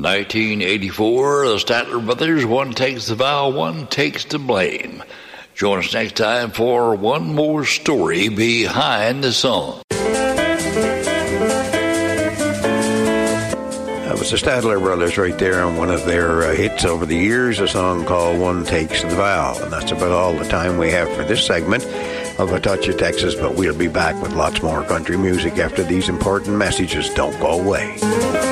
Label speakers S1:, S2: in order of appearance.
S1: 1984, the Statler Brothers, one takes the vow, one takes the blame. Join us next time for one more story behind the song.
S2: That was the Statler Brothers right there on one of their hits over the years, a song called One Takes the Vow. And that's about all the time we have for this segment of A Touch of Texas, but we'll be back with lots more country music after these important messages. Don't go away.